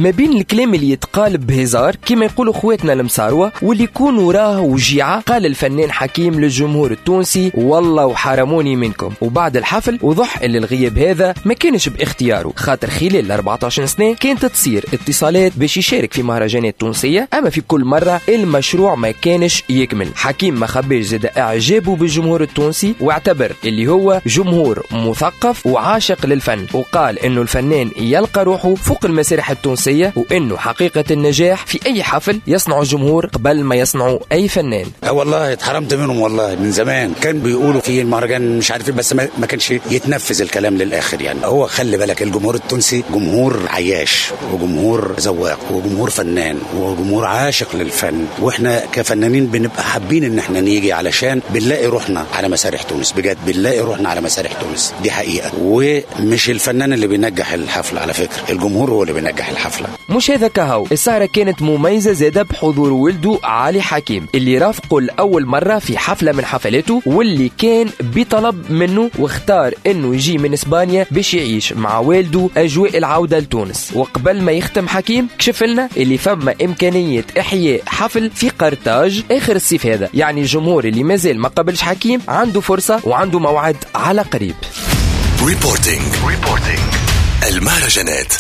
ما بين الكلام اللي يتقال بهزار كما يقولوا خواتنا المصاروة واللي يكون وراه وجيعة، قال الفنان حكيم للجمهور التونسي والله وحرموني منكم. وبعد الحفل وضح اللي الغياب هذا ما كانش باختياره، خاطر خلال 14 سنة كانت تصير اتصالات باش يشارك في مهرجانات تونسية، اما في كل مرة المشروع ما كانش يكمل. حكيم ما خباش زاد اعجابه بالجمهور التونسي، واعتبر اللي هو جمهور مثقف وعاشق للفن، وقال انه الفنان يلقى روحه فوق المسارح التونسية، وانه حقيقة النجاح في اي حفل يصنع الجمهور قبل ما يصنعوا اي فنان. والله اتحرمت منهم والله من زمان، كان بيقولوا في المهرجان مش عارف بس ما كانش يتنفذ الكلام للاخر. يعني هو خلي بالك الجمهور التونسي جمهور عياش وجمهور ذواق وجمهور فنان وجمهور عاشق للفن، واحنا كفنانين بنبقى حابين ان احنا نيجي علشان بنلاقي روحنا على مسارح تونس، بجد بنلاقي روحنا على مسارح تونس، دي حقيقة. ومش الفنان اللي بينجح الحفلة على فكرة، الجمهور هو اللي بينجح الحفلة. مش هذا كهو، السهرة كانت مميزة زادة بحضور ولده علي حكيم اللي رافقه لأول مرة في حفلة من حفلاته، واللي كان بطلب منه واختار انه يجي من اسبانيا باش يعيش مع والده اجواء العودة لتونس. وقبل ما يختم حكيم كشف لنا اللي فما امكانية احياء حفل في قرطاج اخر الصيف هذا، يعني الجمهور اللي مازال ما قبلش حكيم عنده فرصة وعنده موعد على قريب. ريبورتينج المهرجانات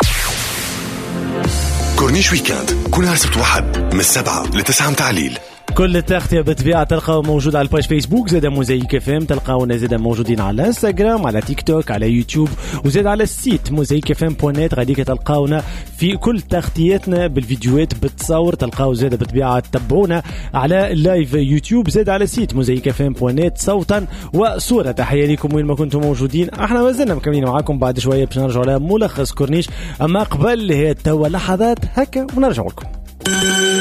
كورنيش ويكاند كل نهار سبت واحد من 7 ل 9 متاع الليل. كل التغطية بالطبيعة تلقاو موجود على الباج فيسبوك زاد موزايك FM، تلقاونا زاد موجودين على انستغرام، على تيك توك، على يوتيوب، وزاد على السيت mozaikfm.net. غاديك تلقاونا في كل تغطياتنا بالفيديوهات بالتصور، تلقاو زاد بالطبيعة تتبعونا على اللايف يوتيوب، زاد على السيت mozaikfm.net صوتا وصورة. تحية لكم وين ما كنتم موجودين، احنا مازلنا مكملين معاكم بعد شوية باش نرجعوا على ملخص كورنيش، اما قبل هي توا لحظات هكا ونرجعوا لكم.